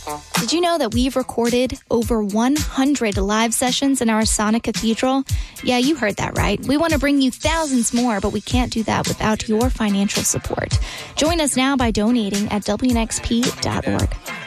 Did you know that we've recorded over 100 live sessions in our Sonic Cathedral? Yeah, you heard that right. We want to bring you thousands more, but we can't do that without your financial support. Join us now by donating at WNXP.org.